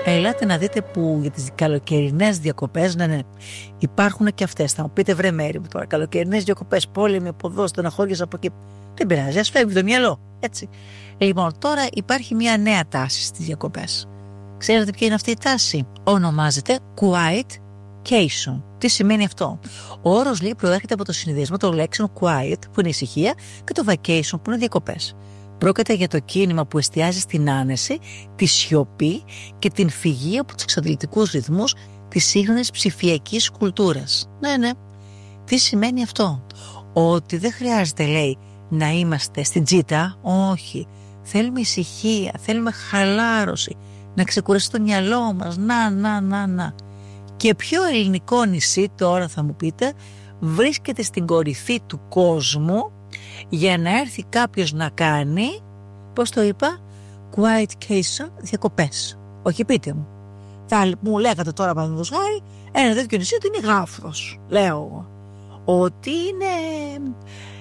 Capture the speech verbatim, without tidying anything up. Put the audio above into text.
ελάτε να δείτε που για τις καλοκαιρινές διακοπές, ναι, ναι, υπάρχουν και αυτές. Θα μου πείτε, βρε Μέρη μου τώρα, καλοκαιρινές διακοπές, πόλεμοι από εδώ, στεναχώριες από εκεί. Δεν πειράζει, ας φεύγει το μυαλό. Έτσι. Λοιπόν, τώρα υπάρχει μια νέα τάση στις διακοπές. Ξέρετε ποια είναι αυτή η τάση? Ονομάζεται quietcation. Τι σημαίνει αυτό? Ο όρος, λέει, προέρχεται από το συνδυασμό των λέξεων quiet, που είναι ησυχία, και το vacation, που είναι διακοπές. Πρόκειται για το κίνημα που εστιάζει στην άνεση, τη σιωπή και την φυγή από τους εξαντλητικούς ρυθμούς της σύγχρονης ψηφιακής κουλτούρας. Ναι, ναι. Τι σημαίνει αυτό? Ότι δεν χρειάζεται, λέει, να είμαστε στην τζίτα. Όχι. Θέλουμε ησυχία, θέλουμε χαλάρωση, να ξεκουραστεί το μυαλό μας. Να, να, να, να. Και ποιο ελληνικό νησί, τώρα θα μου πείτε, βρίσκεται στην κορυφή του κόσμου για να έρθει κάποιος να κάνει, πώς το είπα, quietcation, διακοπές? Όχι, πείτε μου. Θα μου λέγατε τώρα, παραδείγματος χάρη, ένα τέτοιο νησί ότι είναι Γάφρος. Λέω εγώ ότι είναι